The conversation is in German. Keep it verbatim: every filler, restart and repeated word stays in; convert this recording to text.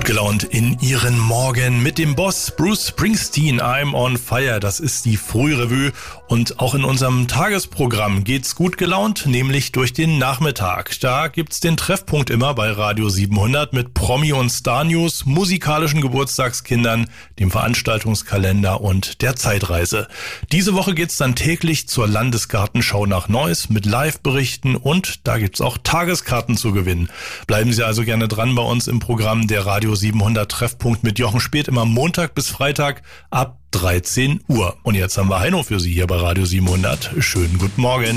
gelaunt in Ihren Morgen mit dem Boss Bruce Springsteen, I'm on Fire. Das ist die Frührevue und auch in unserem Tagesprogramm geht's gut gelaunt, nämlich durch den Nachmittag. Da gibt's den Treffpunkt immer bei Radio siebenhundert mit Promi und Star News, musikalischen Geburtstagskindern, dem Veranstaltungskalender und der Zeitreise. Diese Woche geht's dann täglich zur Landesgartenschau nach Neuss mit Live-Berichten und da gibt's auch Tageskarten zu gewinnen. Bleiben Sie also gerne dran bei uns im Programm der Radio siebenhundert Treffpunkt mit Jochen Späth immer Montag bis Freitag ab dreizehn Uhr. Und jetzt haben wir Heino für Sie hier bei Radio siebenhundert. Schönen guten Morgen.